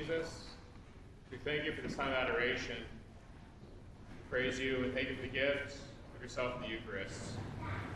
Jesus, we thank you for this time of adoration. Praise you and thank you for the gift of yourself in the Eucharist.